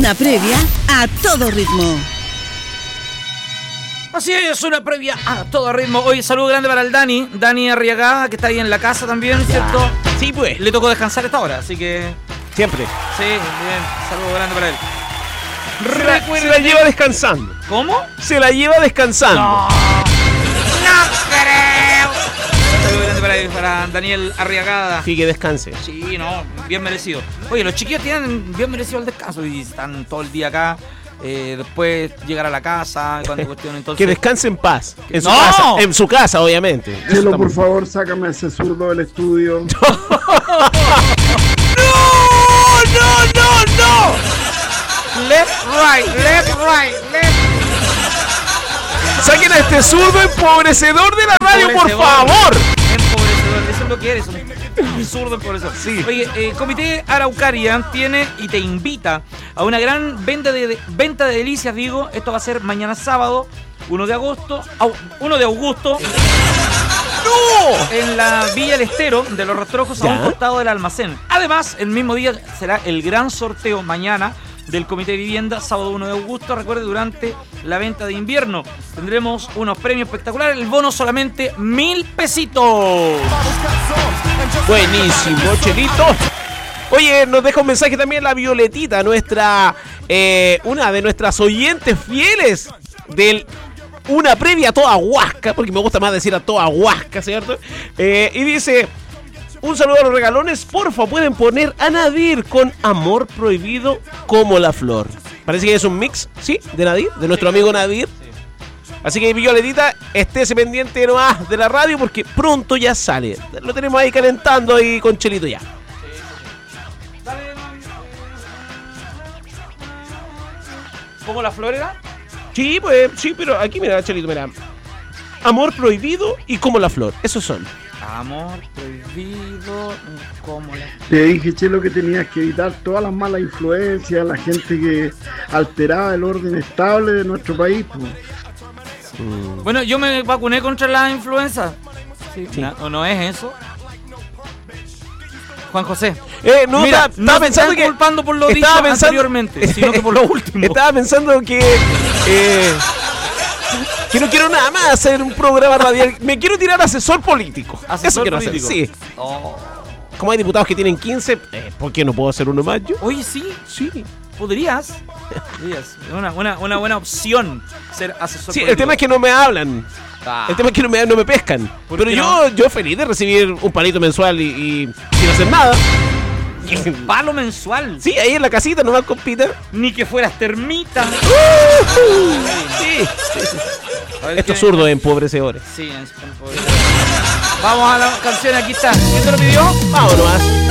Una previa a todo ritmo. Así es, una previa a todo ritmo. Hoy saludo grande para el Dani Arriagada, que está ahí en la casa también, ¿cierto? Sí, pues. Le tocó descansar esta hora, así que... Siempre. Sí, bien, saludo grande para él. Se la lleva descansando. ¿Cómo? Se la lleva descansando. No creo. Saludo grande para Daniel Arriagada. Sí, que descanse. Sí, no, bien merecido. Oye, los chiquillos tienen bien merecido el descanso y están todo el día acá. Después llegar a la casa, cuando cuestión entonces... Que descanse en paz. En su ¡No! casa. En su casa, obviamente. Chelo, por favor, sácame a ese zurdo del estudio. ¡No! Left, right. Saquen a este zurdo empobrecedor de la radio, por favor. Empobrecedor, eso es lo que eres, un zurdo empobrecedor. Sí. Oye, Comité Araucaria tiene y te invita a una gran venta de delicias, digo. Esto va a ser mañana sábado, 1 de augusto. ¡No! En la Villa El Estero de Los Rastrojos, a un costado del almacén. Además, el mismo día será el gran sorteo mañana del Comité de Vivienda, sábado 1 de augusto. Recuerde, durante la venta de invierno tendremos unos premios espectaculares. El bono solamente 1,000 pesitos. Buenísimo, Chelito. Oye, nos deja un mensaje también la Violetita, una de nuestras oyentes fieles del Una Previa a Toda Huasca, porque me gusta más decir a Toda Huasca, ¿cierto? Y dice: un saludo a los regalones, porfa, pueden poner a Nadir con Amor Prohibido como la Flor. Parece que es un mix, ¿sí? De Nadir, de nuestro amigo Nadir. Así que, Violetita, estése pendiente nomás de la radio porque pronto ya sale. Lo tenemos ahí calentando ahí con Chelito ya. ¿Cómo la Flor era? Sí, pues, sí, pero aquí mira, Chelito, mira. Amor Prohibido y como la Flor, esos son. Amor Prohibido como la... Te dije, Chelo, que tenías que evitar todas las malas influencias, la gente que alteraba el orden estable de nuestro país. Pues. Bueno, yo me vacuné contra la influenza. Sí. ¿O no es eso? Juan José. No, mira, estaba pensando que culpando por lo dicho anteriormente, sino que por lo último. Estaba pensando que no quiero nada más hacer un programa radial. Me quiero tirar asesor político. Eso quiero político. Hacer, sí. Oh. Como hay diputados que tienen 15, ¿por qué no puedo hacer uno más yo? Oye, sí. Sí. Podrías. Una buena opción ser asesor político. El tema es que no me hablan. El tema es que no me pescan. Pero yo feliz de recibir un palito mensual y sin hacer nada. ¿Un palo mensual? Sí, ahí en la casita nomás con Peter. Ni que fueras termita. Sí. Estos zurdos empobrecedores. Sí, empobrecedores. Vamos a la canción, aquí está. ¿Quién te lo pidió? Vámonos.